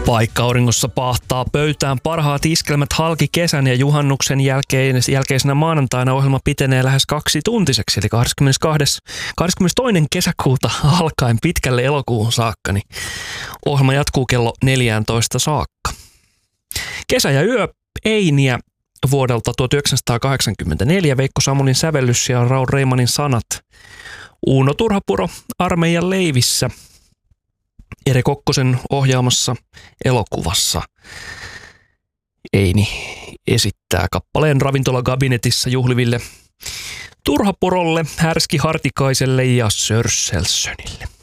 Vaikka auringossa pahtaa pöytään parhaat iskelmät halki kesän ja juhannuksen jälkeisenä maanantaina ohjelma pitenee lähes 2 tuntiseksi, eli 22. kesäkuuta alkaen pitkälle elokuuhun saakka, niin ohjelma jatkuu kello 14 saakka. Kesä ja yö Einiä vuodelta 1984, Veikko Samulin sävellys ja Raul Reimanin sanat. Uuno Turhapuro Armeijan leivissä. Ere Kokkosen ohjaamassa elokuvassa. Eini esittää kappaleen ravintolakabinetissa juhliville Turhapurolle, Härski Hartikaiselle ja Sörsselsönille.